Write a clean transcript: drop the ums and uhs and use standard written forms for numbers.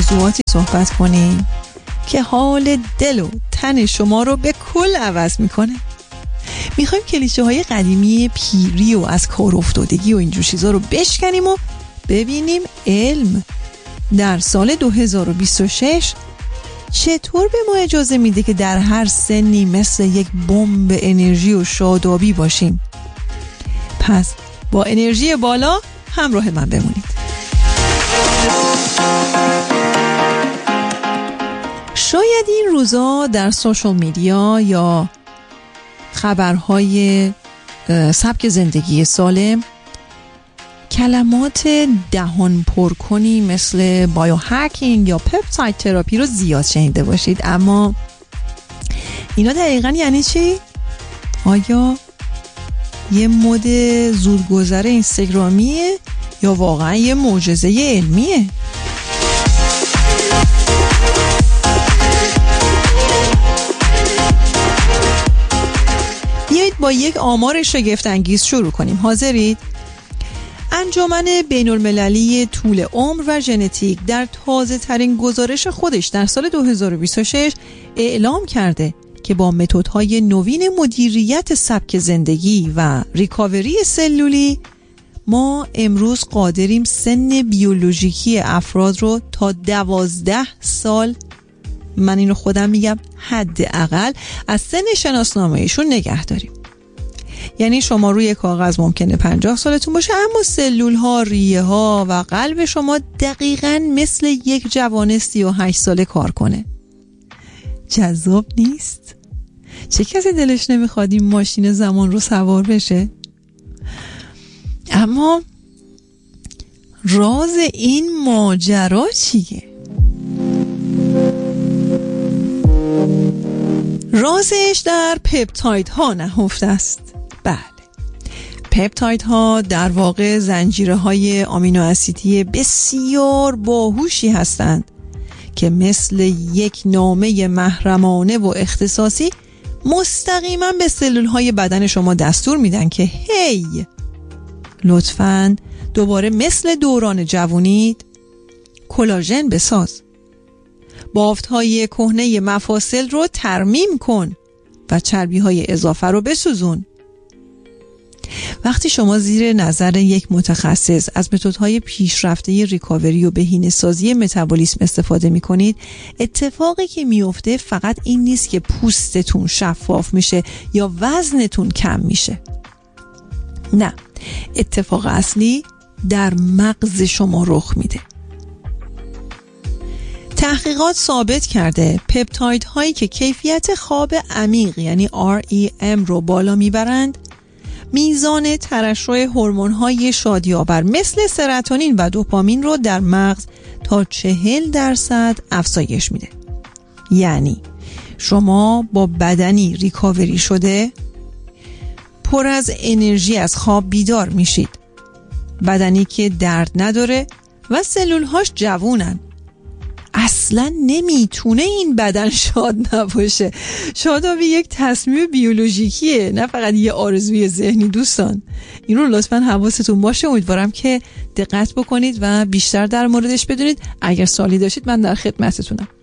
موضوعاتی صحبت کنیم که حال دل و تن شما رو به کل عوض میکنه. میخوایم کلیشه های قدیمی پیری و از کار افتادگی و اینجور چیزا رو بشکنیم و ببینیم علم در سال 2026 چطور به ما اجازه میده که در هر سنی مثل یک بمب انرژی و شادابی باشیم. پس با انرژی بالا همراه من بمونید. شاید این روزا در سوشال میدیا یا خبرهای سبک زندگی سالم کلمات دهان پرکنی مثل بایو هکینگ یا پپتاید تراپی رو زیاد شنیده باشید، اما اینا دقیقاً یعنی چی؟ آیا یه مد زودگذر اینستاگرامیه یا واقعاً یه معجزه علمیه؟ بیایید با یک آمار شگفت انگیز شروع کنیم. حاضرید؟ انجمن بین‌المللی طول عمر و ژنتیک در تازه ترین گزارش خودش در سال 2026 اعلام کرده که با متدهای نوین مدیریت سبک زندگی و ریکاوری سلولی ما امروز قادریم سن بیولوژیکی افراد رو تا 12 سال، من این رو خودم میگم حداقل، از سن شناسنامه‌ایشون نگه داریم. یعنی شما روی کاغذ ممکنه 50 سالتون باشه، اما سلول ها، ریه ها و قلب شما دقیقاً مثل یک جوان 38 ساله کار کنه. جذاب نیست؟ چه کسی دلش نمیخواد این ماشین زمان رو سوار بشه؟ اما راز این ماجرا چیه؟ رازش در پپتاید ها نهفته است. بله، پپتاید ها در واقع زنجیره های آمینو اسیدی بسیار باهوشی هستند که مثل یک نامه محرمانه و اختصاصی مستقیما به سلول های بدن شما دستور میدن که هی لطفاً دوباره مثل دوران جوونیت کلاژن بساز، بافت های کهنه مفاصل رو ترمیم کن و چربی های اضافه رو بسوزون. وقتی شما زیر نظر یک متخصص از متدهای پیشرفته ریکاوری و بهینه‌سازی متابولیسم استفاده می‌کنید، اتفاقی که میفته فقط این نیست که پوستتون شفاف میشه یا وزنتون کم میشه. نه، اتفاق اصلی در مغز شما رخ میده. تحقیقات ثابت کرده پپتاید هایی که کیفیت خواب عمیق یعنی REM رو بالا میبرند، میزان ترشح هورمون‌های شادی‌آور مثل سراتونین و دوپامین رو در مغز تا 40% افزایش میده. یعنی شما با بدنی ریکاوری شده، پر از انرژی از خواب بیدار میشید، بدنی که درد نداره و سلولهاش جوونن. اصلا نمیتونه این بدن شاد نباشه. شادابی یک تصمیم بیولوژیکیه، نه فقط یه آرزوی ذهنی. دوستان این رو لطفاً حواستون باشه. امیدوارم که دقت بکنید و بیشتر در موردش بدونید. اگر سوالی داشتید من در خدمتتونم.